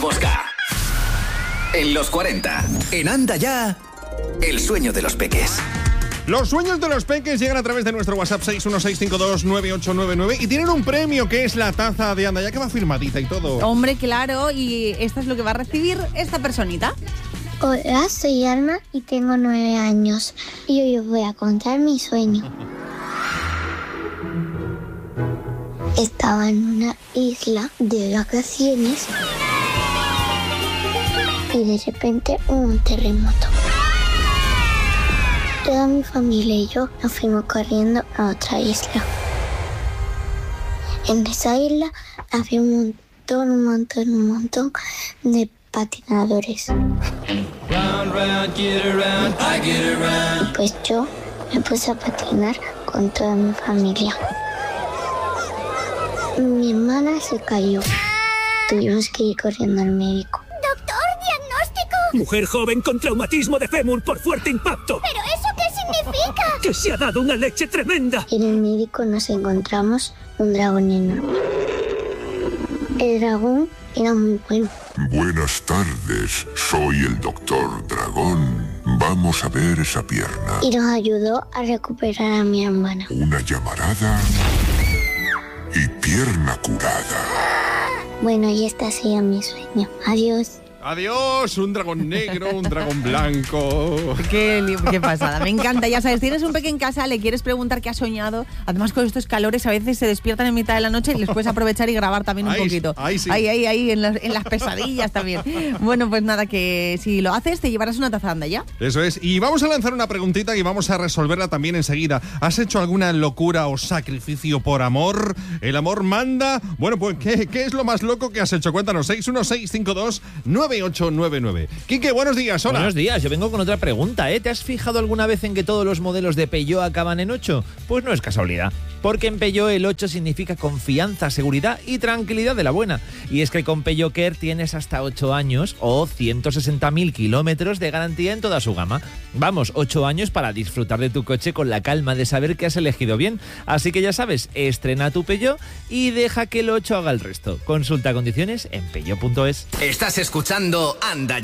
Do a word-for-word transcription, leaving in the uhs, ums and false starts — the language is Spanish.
Bosca. En los cuarenta. En Anda Ya. El sueño de los peques. Los sueños de los peques llegan a través de nuestro WhatsApp seis uno seis cinco dos nueve ocho nueve nueve y tienen un premio que es la taza de Anda Ya, que va firmadita y todo. Hombre, claro, y esto es lo que va a recibir esta personita. Hola, soy Alma y tengo nueve años y hoy os voy a contar mi sueño. Estaba en una isla de vacaciones y de repente hubo un terremoto. Toda mi familia y yo nos fuimos corriendo a otra isla. En esa isla había un montón, un montón, un montón de patinadores. Round, round, get around, I get around. Y pues yo me puse a patinar con toda mi familia. Mi hermana se cayó. Tuvimos que ir corriendo al médico. ¡Doctor, diagnóstico! Mujer joven con traumatismo de fémur por fuerte impacto. ¿Pero eso qué significa? ¡Que se ha dado una leche tremenda! En el médico nos encontramos un dragón enorme. El dragón era muy bueno. Buenas tardes, soy el doctor Dragón. Vamos a ver esa pierna. Y nos ayudó a recuperar a mi hermana. Una llamarada y pierna curada. Bueno, y este ha sido mi sueño. Adiós. Adiós, un dragón negro, un dragón blanco. Qué, qué pasada, me encanta. Ya sabes, tienes un peque en casa, le quieres preguntar qué ha soñado. Además, con estos calores a veces se despiertan en mitad de la noche y les puedes aprovechar y grabar también un ahí, poquito. Ahí, sí. ahí, ahí, ahí en, las, en las pesadillas también. Bueno, pues nada, que si lo haces te llevarás una taza Anda Ya. Eso es. Y vamos a lanzar una preguntita y vamos a resolverla también enseguida. ¿Has hecho alguna locura o sacrificio por amor? ¿El amor manda? Bueno, pues, ¿qué, qué es lo más loco que has hecho? Cuéntanos, seis uno seis cinco dos nueve ocho nueve nueve. Quique, buenos días, hola. Buenos días, yo vengo con otra pregunta, ¿eh? ¿Te has fijado alguna vez en que todos los modelos de Peugeot acaban en ocho? Pues no es casualidad, porque en Peugeot el ocho significa confianza, seguridad y tranquilidad de la buena. Y es que con Peugeot Care tienes hasta ocho años o ciento sesenta mil kilómetros de garantía en toda su gama. Vamos, ocho años para disfrutar de tu coche con la calma de saber que has elegido bien. Así que ya sabes, estrena tu Peugeot y deja que el ocho haga el resto. Consulta condiciones en peugeot punto es. Estás escuchando Anda